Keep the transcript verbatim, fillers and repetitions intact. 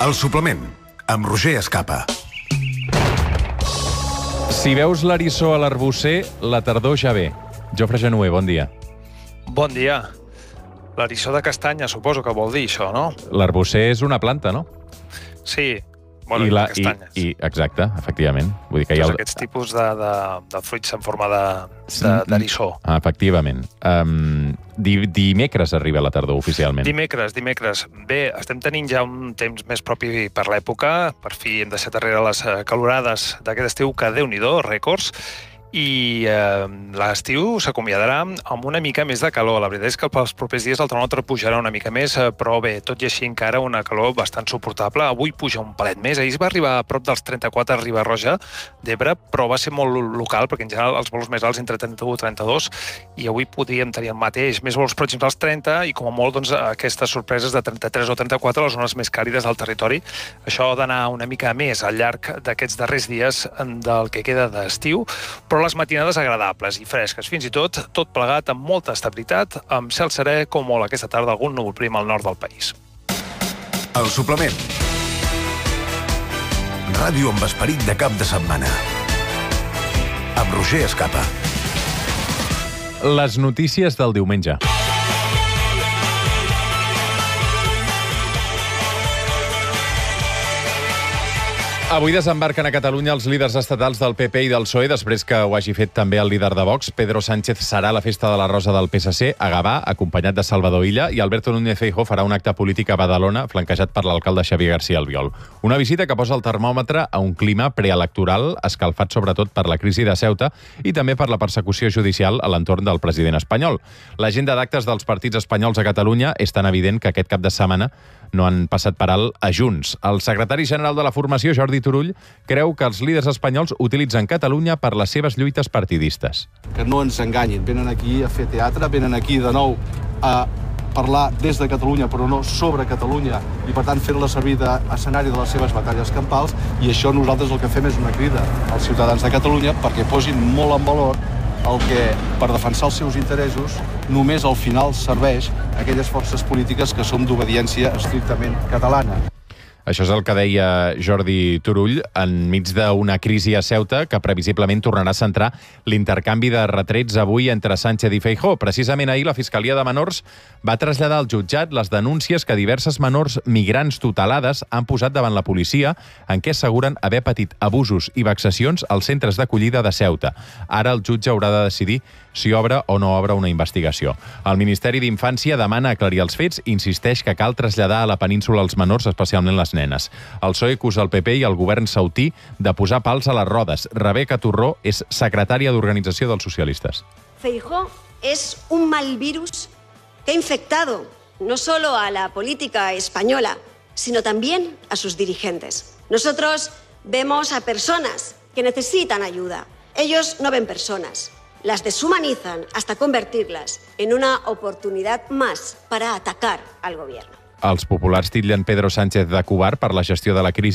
El suplement, amb Roger Escapa. Si veus l'eriçó a l'arbusser, la tardor ja ve. Jofre Genuer, bon dia. Bon dia. L'eriçó de castanya, suposo que vol dir això, no? L'arbusser és una planta, no? Sí, bueno, I i la, de castanyes. I, i, exacte, efectivament. Vull dir que hi ha Tots el... aquests tipus de, de, de fruits en forma d'eriçó. Ah, efectivament. Um, di, dimecres arriba la tardor, oficialment. Dimecres, dimecres. Bé, estem tenint ja un temps més propi per l'època. Per fi hem deixat darrere les calorades d'aquest estiu, que Déu-n'hi-do, rècords. I eh, l'estiu s'acomiadarà amb una mica més de calor. La veritat és que pels propers dies el termòmetre pujarà una mica més, però bé, tot i així encara una calor bastant suportable. Avui puja un palet més. Ahir es va arribar a prop dels trenta-quatre a Riba-roja d'Ebre, però va ser molt local, perquè en general els vols més alts entre trenta-u i trenta-dos, i avui podríem tenir el mateix, més vols pròxims als trenta, i com a molt doncs, aquestes sorpreses de trenta-tres o trenta-quatre a les zones més càlides del territori. Això ha d'anar una mica més al llarg d'aquests darrers dies del que queda d'estiu, però les matinades agradables i fresques, fins i tot, tot plegat amb molta estabilitat, amb cel serè com molt aquesta tarda algun núvol prim al nord del país. El suplement. Ràdio amb esperit de cap de setmana. Amb Roger Escapa. Les notícies del diumenge. Avui desembarquen a Catalunya els líders estatals del P P i del P S O E, després que ho hagi fet també el líder de Vox. Pedro Sánchez serà a la Festa de la Rosa del P S C a Gavà, acompanyat de Salvador Illa, i Alberto Núñez Feijóo farà un acte polític a Badalona, flanquejat per l'alcalde Xavier García Albiol. Una visita que posa el termòmetre a un clima preelectoral escalfat sobretot per la crisi de Ceuta i també per la persecució judicial a l'entorn del president espanyol. L'agenda d'actes dels partits espanyols a Catalunya és tan evident que aquest cap de setmana no han passat per alt a Junts. El secretari general de la formació, Jordi Turull, creu que els líders espanyols utilitzen Catalunya per les seves lluites partidistes. Que no ens enganyin, venen aquí a fer teatre, venen aquí de nou a parlar des de Catalunya, però no sobre Catalunya, i per tant fer-la servir d'escenari de les seves batalles campals, i això nosaltres el que fem és una crida als ciutadans de Catalunya perquè posin molt en valor el que, per defensar els seus interessos, només al final serveix a aquelles forces polítiques que són d'obediència estrictament catalana. Això és el que deia Jordi Turull enmig d'una crisi a Ceuta que previsiblement tornarà a centrar l'intercanvi de retrets avui entre Sánchez i Feijóo. Precisament ahir la Fiscalia de Menors va traslladar al jutjat les denúncies que diverses menors migrants tutelades han posat davant la policia, en què asseguren haver patit abusos i vexacions als centres d'acollida de Ceuta. Ara el jutge haurà de decidir si obre o no obre una investigació. El Ministeri d'Infància demana aclarir els fets i insisteix que cal traslladar a la península els menors, especialment les nenes. El P S O E acusa el P P i el govern sautí de posar pals a les rodes. Rebeca Turró és secretària d'Organització dels Socialistes. Feijóo es un mal virus que ha infectado no solo a la política española, sino también a sus dirigentes. Nosotros vemos a personas que necesitan ayuda. Ellos no ven personas. Las deshumanizan hasta convertirlas en una oportunidad más para atacar al gobierno. Els populars titllen Pedro Sánchez de covard per la gestió de la crisi